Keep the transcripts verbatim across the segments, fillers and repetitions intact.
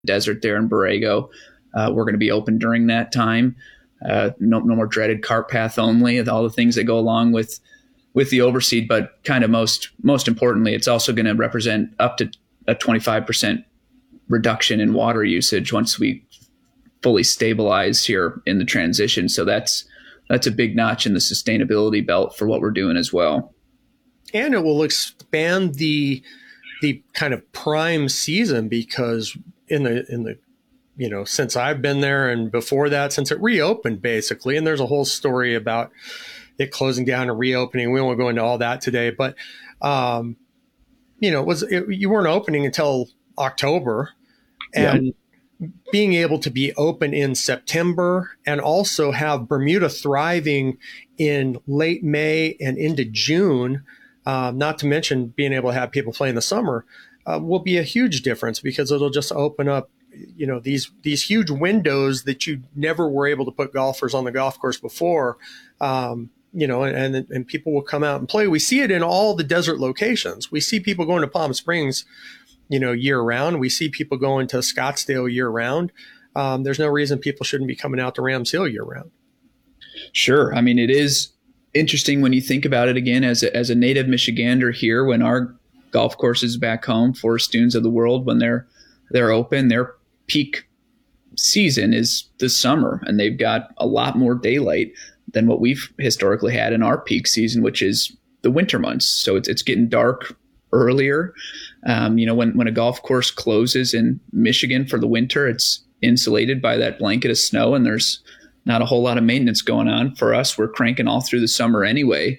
desert there in Borrego. Uh, we're going to be open during that time. Uh, no, no more dreaded cart path only, and all the things that go along with with the overseed. But kind of most most importantly, it's also going to represent up to a twenty-five percent reduction in water usage once we fully stabilize here in the transition. So that's that's a big notch in the sustainability belt for what we're doing as well. And it will expand the the kind of prime season, because in the in the you know, since I've been there and before that, since it reopened basically, and there's a whole story about it closing down and reopening. We won't go into all that today, but um, you know, it was it, you weren't opening until October, and yeah. being able to be open in September and also have Bermuda thriving in late May and into June, um, not to mention being able to have people play in the summer, uh, will be a huge difference, because it'll just open up, you know, these these huge windows that you never were able to put golfers on the golf course before, um, you know, and, and people will come out and play. We see it in all the desert locations. We see people going to Palm Springs, you know, year round. We see people going to Scottsdale year round. Um, there's no reason people shouldn't be coming out to Rams Hill year round. Sure. I mean, it is interesting when you think about it again, as a, as a native Michigander here, when our golf courses back home, Forest Dunes of the world, when they're they're open, they're peak season is the summer, and they've got a lot more daylight than what we've historically had in our peak season, which is the winter months. So it's it's getting dark earlier. Um, you know, when, when a golf course closes in Michigan for the winter, it's insulated by that blanket of snow, and there's not a whole lot of maintenance going on. For us, we're cranking all through the summer anyway.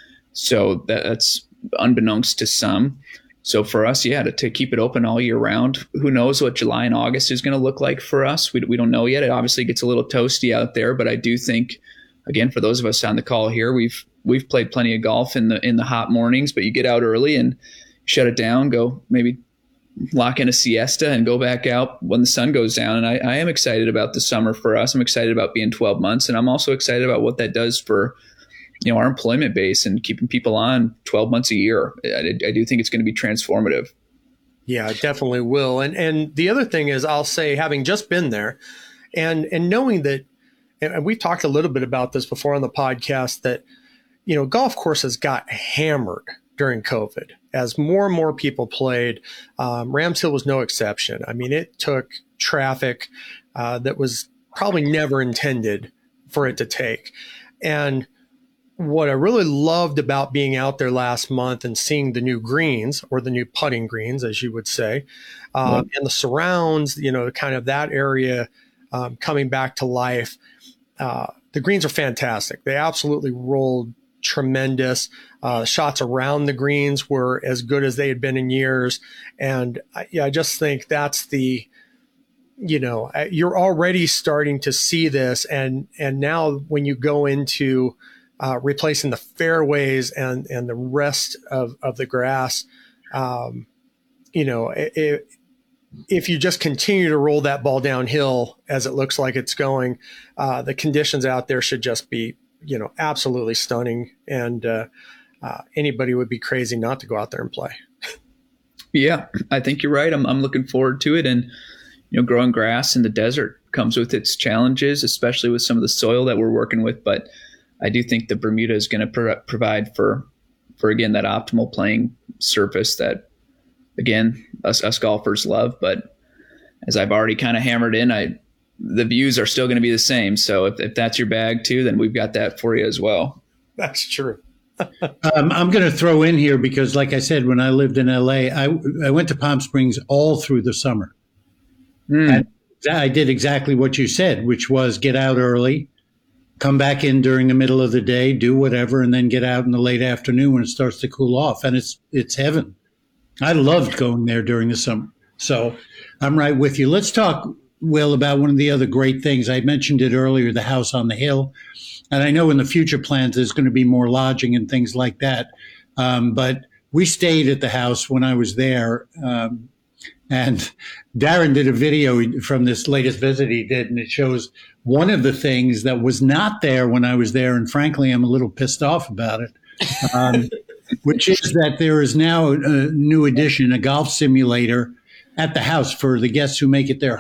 So that, that's unbeknownst to some. So for us, yeah, to, to keep it open all year round, who knows what July and August is going to look like for us. We, we don't know yet. It obviously gets a little toasty out there, but I do think, again, for those of us on the call here, we've we've played plenty of golf in the in the hot mornings, but you get out early and shut it down, go maybe lock in a siesta and go back out when the sun goes down. And I, I am excited about the summer for us. I'm excited about being twelve months, and I'm also excited about what that does for, you know, our employment base and keeping people on twelve months a year. I, I do think it's going to be transformative. Yeah, it definitely will. And and the other thing is, I'll say, having just been there and and knowing that, and we've talked a little bit about this before on the podcast, that, you know, golf courses got hammered during COVID as more and more people played. Um, Rams Hill was no exception. I mean, it took traffic uh, that was probably never intended for it to take. And what I really loved about being out there last month and seeing the new greens, or the new putting greens, as you would say, um, right. and the surrounds, you know, kind of that area um, coming back to life. Uh, the greens are fantastic. They absolutely rolled tremendous. Uh, shots around the greens were as good as they had been in years. And I, yeah, I just think that's the, you know, you're already starting to see this. And, and now when you go into uh, replacing the fairways and, and the rest of, of the grass, um, you know, it, if you just continue to roll that ball downhill as it looks like it's going, uh, the conditions out there should just be, you know, absolutely stunning. And uh, uh, anybody would be crazy not to go out there and play. Yeah, I think you're right. I'm, I'm looking forward to it. And, you know, growing grass in the desert comes with its challenges, especially with some of the soil that we're working with. But I do think the Bermuda is going to pro- provide for, for, again, that optimal playing surface that, again, us, us golfers love. But as I've already kind of hammered in, I, the views are still going to be the same. So if, if that's your bag too, then we've got that for you as well. That's true. um, I'm going to throw in here because, like I said, when I lived in L A, I, I went to Palm Springs all through the summer. Mm. And I did exactly what you said, which was get out early, come back in during the middle of the day, do whatever, and then get out in the late afternoon when it starts to cool off. And it's it's heaven. I loved going there during the summer. So I'm right with you. Let's talk, Will, about one of the other great things. I mentioned it earlier, the house on the hill. And I know in the future plans there's going to be more lodging and things like that. Um, but we stayed at the house when I was there. Um, and Darren did a video from this latest visit he did, and it shows one of the things that was not there when I was there. And frankly, I'm a little pissed off about it, um, which is that there is now a new addition, a golf simulator at the house for the guests who make it their